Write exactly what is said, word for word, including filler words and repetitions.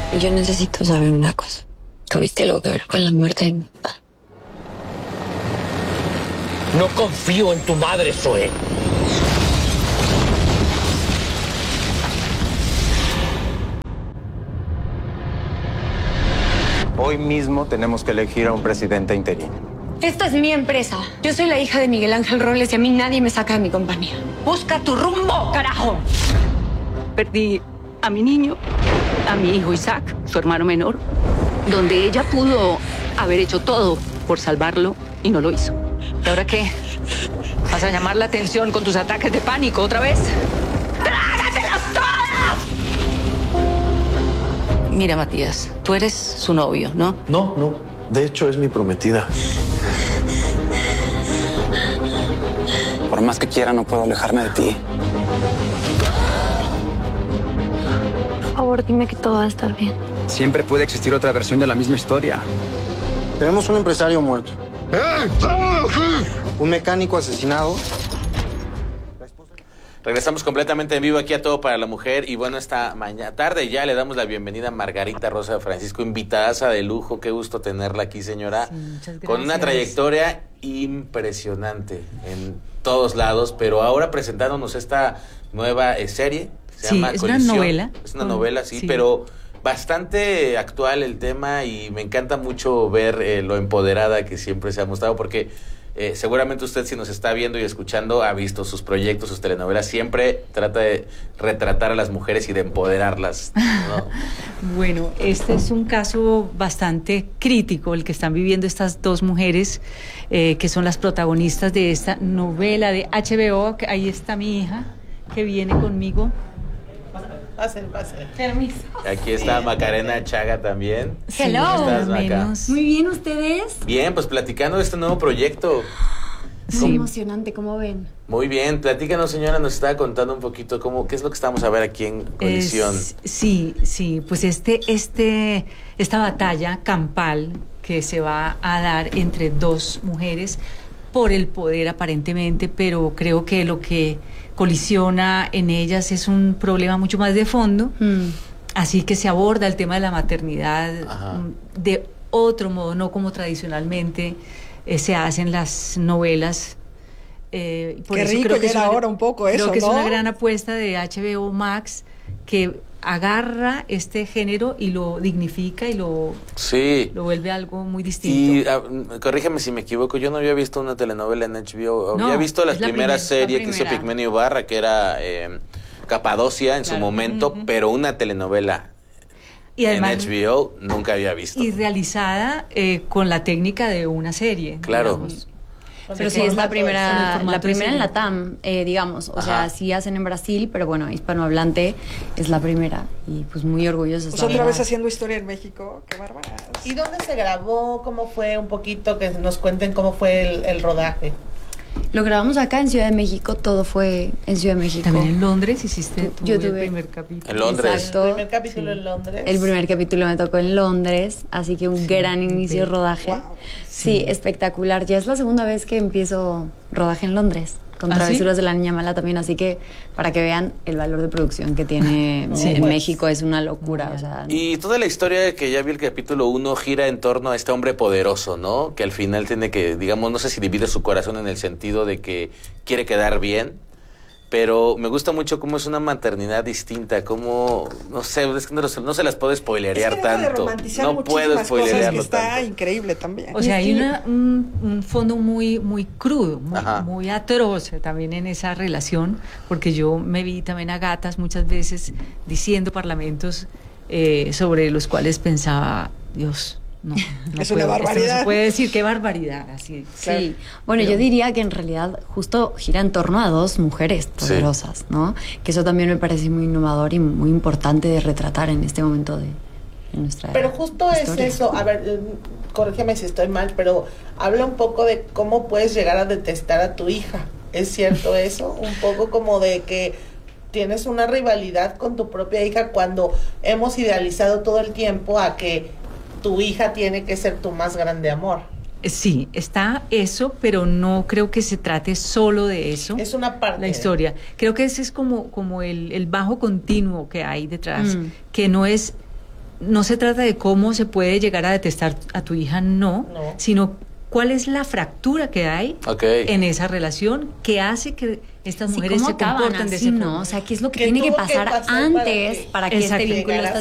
Y yo necesito saber una cosa. ¿Tuviste algo que ver con la muerte de mi papá? No confío en tu madre, Zoe. Hoy mismo tenemos que elegir a un presidente interino. Esta es mi empresa. Yo soy la hija de Miguel Ángel Robles y a mí nadie me saca de mi compañía. ¡Busca tu rumbo, carajo! Perdí a mi niño, a mi hijo Isaac, su hermano menor, donde ella pudo haber hecho todo por salvarlo y no lo hizo. ¿Y ahora qué? ¿Vas a llamar la atención con tus ataques de pánico otra vez? ¡Trágatelas todas! Mira, Matías, tú eres su novio, ¿no? No, no. De hecho, es mi prometida. Por más que quiera, no puedo alejarme de ti. Por favor, dime que todo va a estar bien. Siempre puede existir otra versión de la misma historia. Tenemos un empresario muerto. Un mecánico asesinado. Regresamos completamente en vivo aquí a Todo para la Mujer. Y bueno, esta mañana tarde ya le damos la bienvenida a Margarita Rosa Francisco, invitadaza de lujo. Qué gusto tenerla aquí, señora. Sí, muchas gracias. Con una trayectoria impresionante en todos lados, pero ahora presentándonos esta nueva eh, serie. Se sí, llama es Colisión. una novela. Es una novela, sí, sí, pero bastante actual el tema y me encanta mucho ver eh, lo empoderada que siempre se ha mostrado, porque eh, seguramente usted, si nos está viendo y escuchando, ha visto sus proyectos, sus telenovelas, siempre trata de retratar a las mujeres y de empoderarlas, ¿no? Bueno, este es un caso bastante crítico, el que están viviendo estas dos mujeres, eh, que son las protagonistas de esta novela de H B O. Ahí está mi hija, que viene conmigo. Pase, pase. Permiso. Aquí está Macarena Chaga también. Hello. ¿Cómo estás, Maca? Muy bien, ¿ustedes? Bien, pues platicando de este nuevo proyecto. Muy sí. emocionante, ¿cómo ven? Muy bien, platícanos, señora, nos estaba contando un poquito cómo, qué es lo que estamos a ver aquí en Colisión. Es, sí, sí, pues este, este, esta batalla campal que se va a dar entre dos mujeres por el poder aparentemente, pero creo que lo que colisiona en ellas es un problema mucho más de fondo, mm. así que se aborda el tema de la maternidad Ajá. de otro modo, no como tradicionalmente eh, se hacen las novelas. Eh, por Qué eso rico creo que era ahora un poco eso, creo que ¿no? es una gran apuesta de H B O Max, que agarra este género y lo dignifica y lo, sí. lo vuelve algo muy distinto. Y uh, corrígeme si me equivoco, yo no había visto una telenovela en H B O, no, había visto la es primera la serie primer, que hizo Pigmenio Barra, que era eh, Capadocia en claro. su momento, uh-huh. pero una telenovela y además, en H B O nunca había visto. Y realizada eh, con la técnica de una serie. Claro. Digamos. Pero sí, es la primera, la primera en la T A M, eh, digamos. O Ajá. sea, sí hacen en Brasil, pero bueno, hispanohablante es la primera. Y pues muy orgullosos. Pues otra vez haciendo historia en México, qué bárbaras. ¿Y dónde se grabó? ¿Cómo fue? Un poquito, que nos cuenten cómo fue el, el rodaje. Lo grabamos acá en Ciudad de México, todo fue en Ciudad de México. También en Londres hiciste tu Yo tuve, el primer capítulo. En Londres. Exacto. El primer capítulo sí. en Londres. El primer capítulo me tocó en Londres, así que un sí, gran inicio de rodaje. Wow. Sí. sí, espectacular. Ya es la segunda vez que empiezo rodaje en Londres, con ¿Ah, Travesuras sí? de la Niña Mala también, así que para que vean el valor de producción que tiene sí, en pues. México es una locura. O sea, y toda la historia que ya vi el capítulo uno gira en torno a este hombre poderoso, ¿no? Que al final tiene que, digamos, no sé si divide su corazón en el sentido de que quiere quedar bien, pero me gusta mucho cómo es una maternidad distinta, cómo, no sé, es que no, no se las puedo spoilerear es que tanto. No puedo spoilerearlo que está tanto. Increíble también. O sea, hay una, un, un fondo muy muy crudo, muy, muy atroz también en esa relación, porque yo me vi también a gatas muchas veces diciendo parlamentos eh, sobre los cuales pensaba, Dios... No, no es puedo, una barbaridad. Esto no se puede decir, qué barbaridad. Así, sí, claro. bueno, Pero, yo diría que en realidad justo gira en torno a dos mujeres poderosas, sí. ¿no? Que eso también me parece muy innovador y muy importante de retratar en este momento de, de nuestra Pero justo historia. Es eso, a ver, corrígeme si estoy mal, pero habla un poco de cómo puedes llegar a detestar a tu hija. ¿Es cierto eso? Un poco como de que tienes una rivalidad con tu propia hija cuando hemos idealizado todo el tiempo a que tu hija tiene que ser tu más grande amor. Sí, está eso, pero no creo que se trate solo de eso. Es una parte. La historia. Creo que ese es como, como el, el bajo continuo que hay detrás, mm. que no es no se trata de cómo se puede llegar a detestar a tu hija, no, No. sino cuál es la fractura que hay Okay. en esa relación que hace que estas Sí, mujeres ¿cómo se acaban comporten de así, esa no? forma. O sea, ¿qué es lo que ¿Qué tiene que tuvo que pasar pasar para antes que para que, este Exacto. vínculo, llegara esta